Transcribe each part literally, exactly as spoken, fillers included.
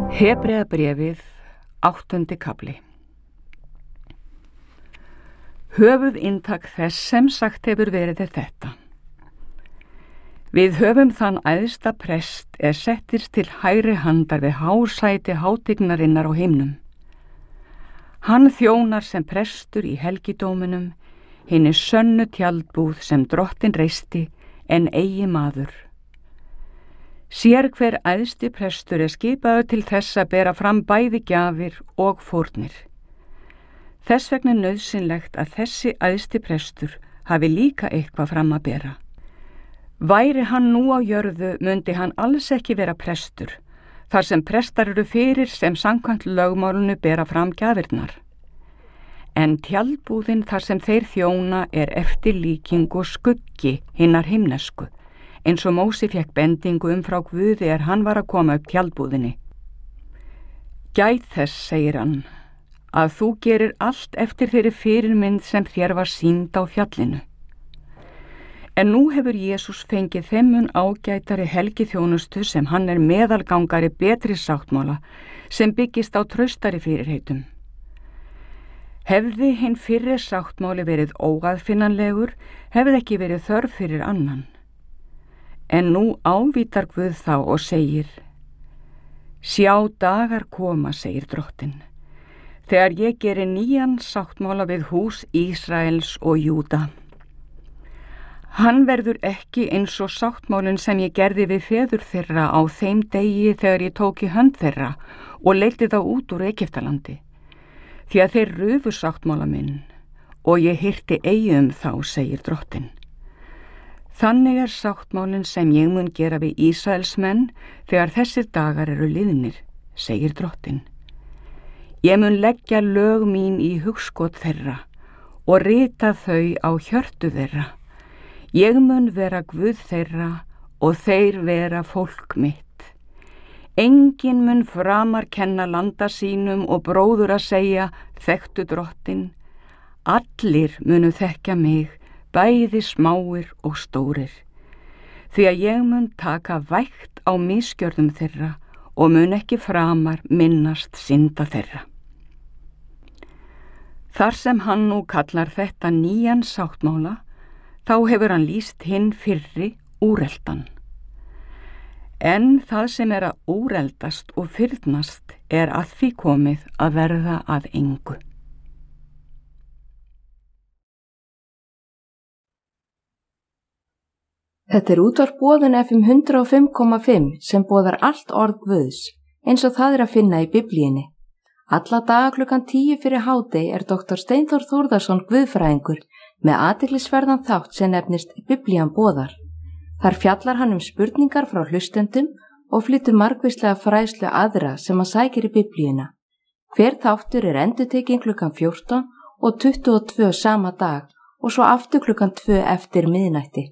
Hebreabréfið, áttundi kafli. Höfuðinntak þess sem sagt hefur verið er þetta. Við höfum þann æðsta prest er settist til hægri handar við hásæti hátignarinnar á himnum. Hann þjónar sem prestur í helgidóminum, hinni sönnu tjaldbúð sem drottin reisti en eigi maður. Sér hver æðsti prestur er skipaður til þess að bera fram bæði gjafir og fórnir. Þess vegna er nauðsynlegt að þessi æðsti prestur hafi líka eitthvað fram að bera. Væri hann nú á jörðu mundi hann alls ekki vera prestur, þar sem prestar eru fyrir sem samkvæmt lögmálinu bera fram gjafirnar. En tjaldbúðin þar sem þeir þjóna er eftirlíking og skuggi hinnar himnesku, eins og Mósi fekk bendingu um frá Guði er hann var að koma upp tjaldbúðinni. Gæt þess, segir hann, að þú gerir allt eftir þeirri fyrirmynd sem þér var sýnd á fjallinu. En nú hefur Jesús fengið þeim mun ágætari helgiþjónustu sem hann er meðalgangari betri sáttmála sem byggist á traustari fyrirheitum. Hefði hinn fyrri sáttmáli verið óaðfinnanlegur, hefði ekki verið þörf fyrir annan. En nú ávítar Guð þá og segir, sjá dagar koma, segir drottin, þegar ég geri nýjan sáttmála við hús Ísraels og Júda. Hann verður ekki eins og sáttmálinn sem ég gerði við feður þeirra á þeim degi þegar ég tók í hönd þeirra og leiddi þá út úr Egyptalandi, því að þeir rufu sáttmála minn og ég hirti eigi um þá, segir drottin. Þannig er sáttmálinn sem ég mun gera við Ísraelsmenn þegar þessir dagar eru liðnir, segir drottin. Ég mun leggja lög mín í hugskot þeirra og rita þau á hjörtu þeirra. Ég mun vera Guð þeirra og þeir vera fólk mitt. Enginn mun framar kenna landa sínum og bróður að segja, þekktu drottin. Allir munu þekkja mig, bæði smáir og stórir, því að ég mun taka vægt á misgjörðum þeirra og mun ekki framar minnast synda þeirra. Þar sem hann nú kallar þetta nýjan sáttmála, þá hefur hann lýst hinn fyrri úreldan. En það sem er að úreldast og fyrnast er að því komið að verða að engu. Þetta er útvarp Boðun F M hundrað og fimm komma fimm sem boðar allt orð Guðs, eins og það er að finna í Biblíunni. Alla daga klukkan tíu fyrir hádegi er doktor Steinþór Þórðarson guðfræðingur með athyglisverðan þátt sem nefnist Biblían boðar. Þar fjallar hann um spurningar frá hlustendum og flytur margvíslega fræðslu aðra sem að sækir í Biblíuna. Hver þáttur er endurtekinn klukkan fjórtán og tuttugu og tvö sama dag og svo aftur klukkan tvö eftir miðnætti.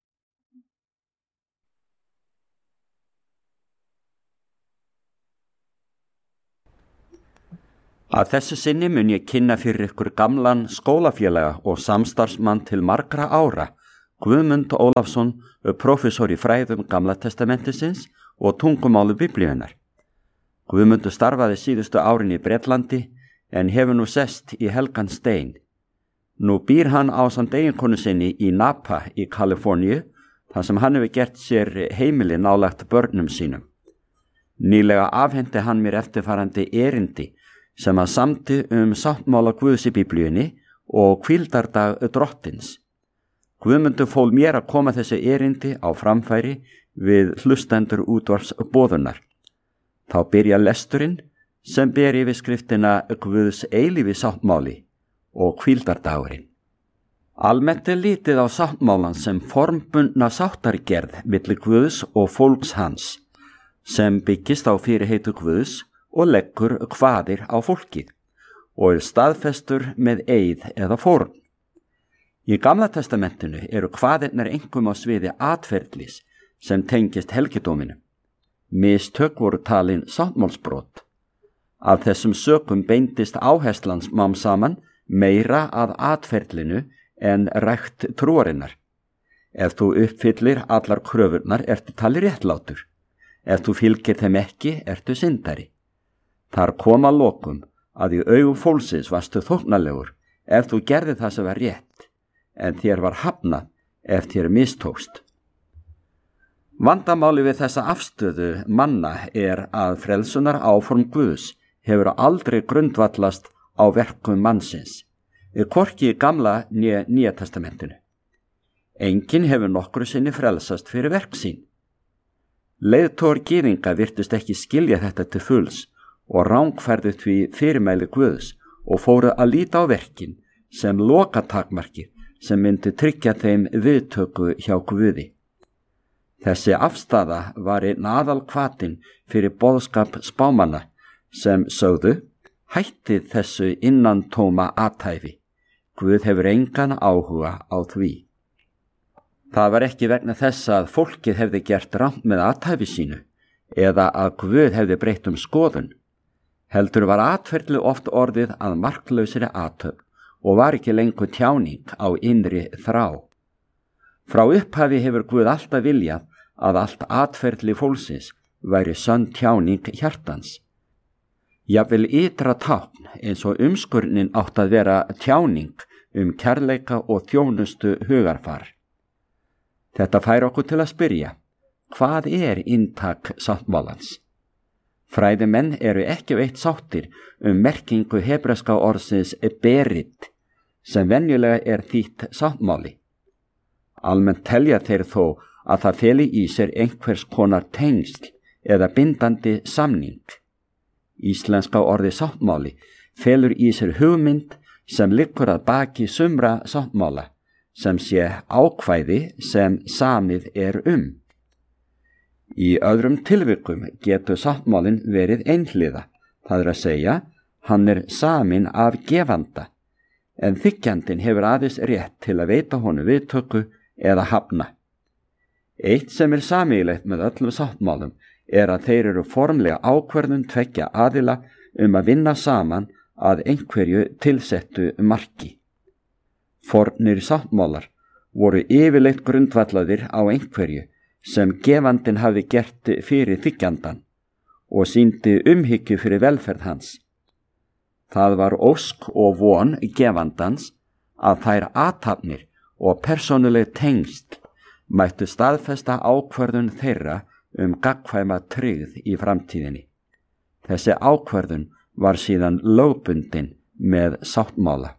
Að þessu sinni mun ég kynna fyrir ykkur gamlan skólafélaga og samstarfsmann til margra ára, Guðmund Ólafsson, prófessor í fræðum Gamla testamentisins og tungumálu Biblíunnar. Guðmundur starfaði síðustu árin í Bretlandi en hefur nú sest í helgan stein. Nú býr hann ásamt eiginkonu sinni í Napa í Kaliforníu, þar sem hann hefur gert sér heimili nálægt börnum sínum. Nýlega afhendi hann mér eftirfarandi erindi sem að samti um sáttmála Guðs í Biblíunni og hvíldardag drottins. Guðmundur fól mér að koma þessu erindi á framfæri við hlustendur útvarps boðunar. Þá byrja lesturinn sem ber yfir skriftina Guðs eilífi sáttmáli og hvíldardagurinn. Almennt er litið á sáttmálan sem formbundna sáttargerð milli Guðs og fólks hans, sem byggist á fyrirheitu Guðs og leggur kvaðir á fólkið og er staðfestur með eið eða fórn. Í Gamla testamentinu eru kvaðirnar einkum á sviði atferðlis sem tengist helgidóminu. Mistök voru talin sáttmálsbrot. Af þessum sökum beindist áherslan smám saman meira að atferðlinu en rækt trúarinnar. Ef þú uppfyllir allar kröfurnar ertu talið réttlátur. Ef þú fylgir þeim ekki ertu syndari. Þar kom að lokum að í augum fólksins varstu þóknalegur ef þú gerði það sem var rétt, en þér var hafnað ef þér mistókst. Vandamáli við þessa afstöðu manna er að frelsunar áform Guðs hefur aldrei grundvallast á verkum mannsins, hvorki í gamla né nýja testamentinu. Enginn hefur nokkru sinni frelsast fyrir verk sín. Leiðtogar gyðinga virtust ekki skilja þetta til fulls og rangfærðu því fyrirmæli Guðs og fóru að líta á verkin sem lokatakmarkir sem myndi tryggja þeim viðtöku hjá Guði. Þessi afstaða var einn aðal hvatinn fyrir boðskap spámanna sem sögðu: hættið þessu innantóma athæfi. Guð hefur engan áhuga á því. Það var ekki vegna þess að fólkið hefði gert rangt með athæfi sínu eða að Guð hefði breytt um skoðun. Heldur var atferli oft orðið að marklausri athöfn og var ekki lengur tjáning á innri þrá. Frá upphafi hefur Guð alltaf viljað að allt atferli fólksins væri sönn tjáning hjartans. Jafnvel ytra tákn eins og umskurnin átt að vera tjáning um kærleika og þjónustu hugarfar. Þetta fær okkur til að spyrja, hvað er inntak sáttmálans? Fræðimenn eru ekki veitt sáttir um merkingu hebreska orðsins berit, sem venjulega er þýtt sáttmáli. Almennt telja þeir þó að það feli í sér einhvers konar tengsl eða bindandi samning. Íslenska orði sáttmáli felur í sér hugmynd sem liggur að baki sumra sáttmála, sem sé ákvæði sem samið er um. Í öðrum tilvikum getur sáttmálinn verið einhliða, það er að segja, hann er saminn af gefanda, en þiggjandinn hefur aðeins rétt til að veita honum viðtöku eða hafna. Eitt sem er sameiginlegt með öllum sáttmálum er að þeir eru formlega ákvörðun tveggja aðila um að vinna saman að einhverju tilsettu marki. Fornir sáttmálar voru yfirleitt grundvallaðir á einhverju sem gefandinn hafi gert fyrir þiggjandan og sýndi umhyggju fyrir velferð hans. Það var ósk og von gefandans að þær athafnir og persónuleg tengsl mættu staðfesta ákvörðun þeirra um gagnkvæma tryggð í framtíðinni. Þessi ákvörðun var síðan lögbundin með sáttmála.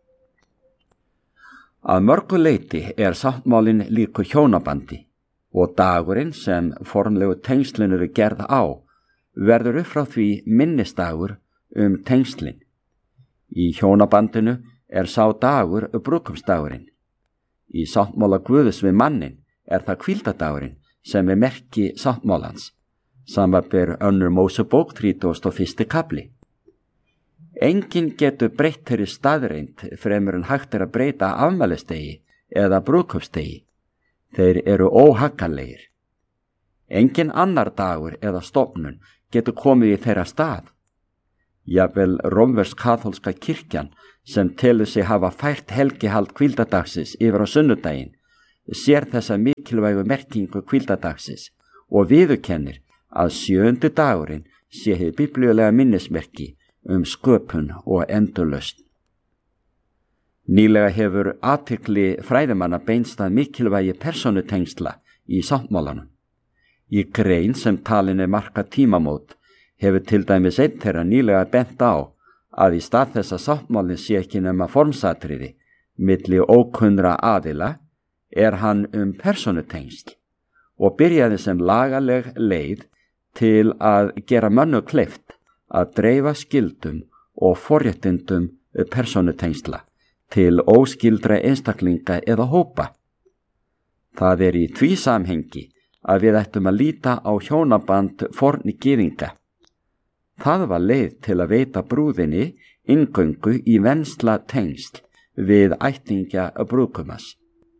Að mörgu leyti er sáttmálinn líkur hjónabandi og dagurinn sem formlegu tengslin eru gerð á verður upp frá því minnisdagur um tengslin. Í hjónabandinu er sá dagur brúðkaupsdagurinn. Í sáttmála Guðs við mannin er það hvíldardagurinn sem er merki sáttmálans, samanber önnur Mósebók þrítugasti og fyrsti kafli. Enginn getur breytt þeirri staðreind fremur en hægt er að breyta afmælistegi eða brúðkaupsdegi. Þeir eru óhagganlegir. Enginn annar dagur eða stofnun getur komið í þeirra stað. Jafnvel rómversk-kaþólska kirkjan sem telur sig hafa fært helgihald hvíldadagsins yfir á sunnudaginn sér þessa mikilvægu merkingu hvíldadagsins og viðurkennir að sjöundi dagurinn sé hið biblíulega minnismerki um sköpun og endurlausn. Nýlega hefur athygli fræðimanna beinst að mikilvægi persónutengsla í sáttmálanum. Í grein sem talin er marka tímamót hefur til dæmis einn þeirra nýlega bent á að í stað þess að sáttmálinn sé ekki nema formsatriði milli ókunnra aðila er hann um persónutengsl og byrjaði sem lagaleg leið til að gera mönnu kleift að dreifa skildum og forréttindum persónutengsla til óskildra einstaklinga eða hópa. Það er í því samhengi að við ættum að líta á hjónaband forni gyðinga. Það var leið til að veita brúðinni inngöngu í vensla tengsl við ættingja brúðkumas.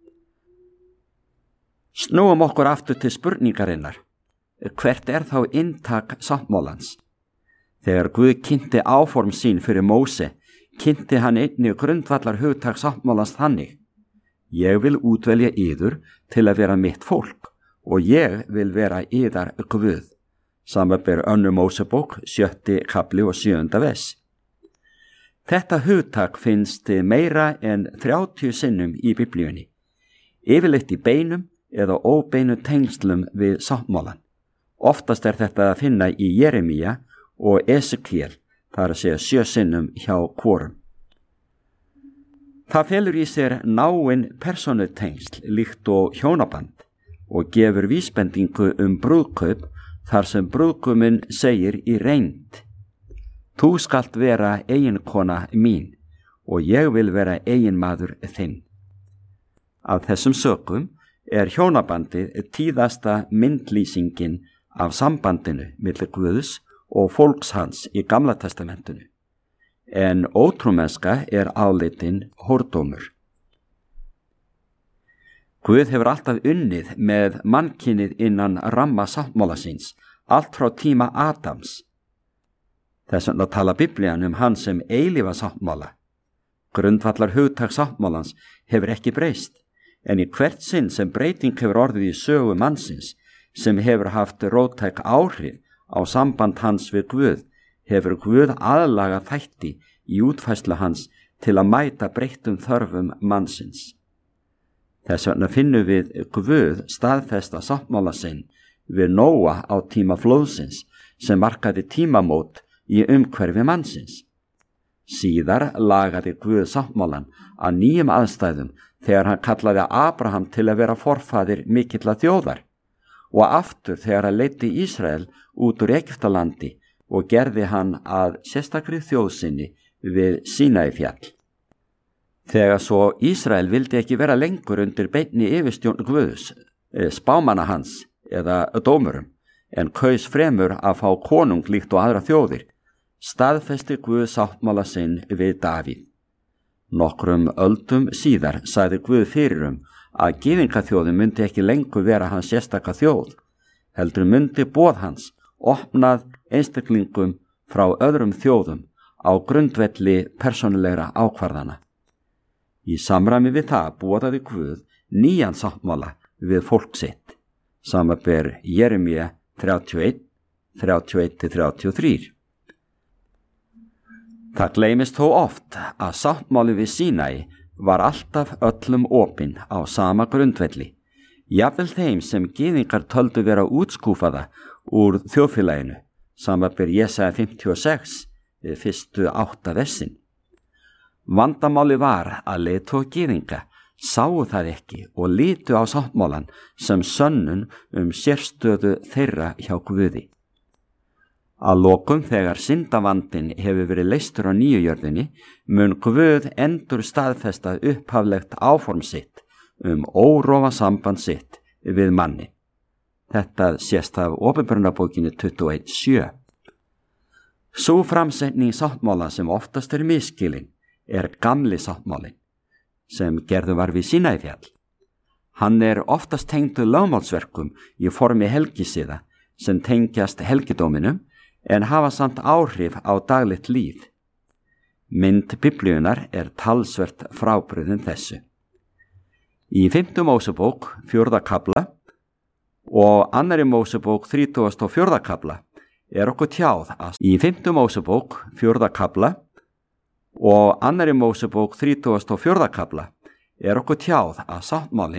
Snúum okkur aftur til spurningarinnar. Hvert er þá inntak sáttmálans? Þegar Guð kynnti áform sín fyrir Móse, kynnti hann einnig grundvallar hugtak sáttmálans þannig: Ég vil útvelja yður til að vera mitt fólk og ég vil vera yðar Guð. samanber önnur Mósebók, sjötti kapli og sjöunda vers. Þetta hugtak finnst meira en þrjátíu sinnum í Biblíunni, yfirleitt í beinum eða óbeinu tengslum við sáttmálan. Oftast er þetta að finna í Jeremía og Esekiel, þar að segja sjö sinnum hjá hvorum. Það felur í sér náin persónutengsl líkt og hjónaband og gefur vísbendingu um brúðkaup þar sem brúðguminn segir í reynd: Þú skalt vera eiginkona mín og ég vil vera eiginmaður þinn. Af þessum sökum er hjónabandið tíðasta myndlýsingin af sambandinu milli Guðs og fólks hans í Gamla testamentinu, en ótrúmennska er álitin hórdómur. Guð hefur alltaf unnið með mannkynið innan ramma sáttmála síns, allt frá tíma Adams. Þess vegna tala Biblían um hann sem eilífa sáttmála. Grundvallar hugtak sáttmálans hefur ekki breyst, en í hvert sinn sem breyting hefur orðið í sögu mannsins, sem hefur haft róttæk áhrif á samband hans við Guð, hefur Guð aðlaga þætti í útfærslu hans til að mæta breyttum þörfum mannsins. Þess vegna finnum við Guð staðfesta sáttmála sinn við Nóa á tíma flóðsins, sem markaði tímamót í umhverfi mannsins. Síðar lagaði Guð sáttmálan að nýjum aðstæðum þegar hann kallaði Abraham til að vera forfaðir mikilla þjóðar og aftur þegar hann leiddi Ísrael út úr Egyptalandi og gerði hann að sérstakri þjóð sinni við Sínaífjall. Þegar svo Ísrael vildi ekki vera lengur undir beinni yfirstjórn Guðs, spámanna hans eða dómurum, en kaus fremur að fá konung líkt og aðra þjóðir, staðfesti Guð sáttmála sinn við Davíð. Nokkrum öldum síðar sagði Guð fyrir um að gyðingaþjóðin myndi ekki lengur vera hans sérstaka þjóð, heldur myndi boð hans opnað einstaklingum frá öðrum þjóðum á grundvelli persónulegra ákvarðana. Í samræmi við það boðaði Guð nýjan sáttmála við fólk sitt, samanber Jeremía þrjátíu og eitt, þrjátíu og eitt til þrjátíu og þrjú. Það gleymist þó oft að sáttmáli við Sínai var alltaf öllum opinn á sama grundvelli, jafnvel þeim sem gyðingar töldu vera útskúfaða úr þjóðfélaginu, samanber Jesaja fimmtíu og sex, fyrstu átta versin. Vandamáli var að leiðtogar gyðinga sáu það ekki og litu á sáttmálan sem sönnun um sérstöðu þeirra hjá Guði. Að lokum þegar syndavandinn hefur verið leystur á nýju jörðinni, mun Guð endur staðfesta upphaflegt áform sitt um órofa samband sitt við manni. Þetta sést af Opinberunarbókinni tuttugu og eitt sjö. Sú framsetning sáttmála sem oftast er misskilin er gamli sáttmálin, sem gerðu var við Sínaífjall. Hann er oftast tengdur lögmálsverkum í formi helgisiða sem tengjast helgidóminum, en hafa samt áhrif á daglegt líf. Mynd Biblíunar er talsvert frábrugðin þessu. Í fimmta Mósebók, fjórða kafla og annarri Mósebók, þrítugasta og fjórða kafla er okkur tjáð að í fimmta Mósebók, fjórða kafla og annarri Mósebók, þrítugasta og fjórða kafla er okkur tjáð að sáttmálinn